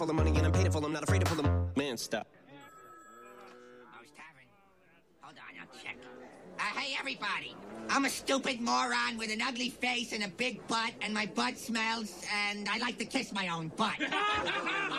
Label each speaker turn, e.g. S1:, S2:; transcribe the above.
S1: full of money and I'm paid it full. I'm not afraid to pull them. Man, stop.
S2: Moe's Tavern. Hold on, I'll check. Hey, everybody. I'm a stupid moron with an ugly face and a big butt, and my butt smells, and I like to kiss my own butt.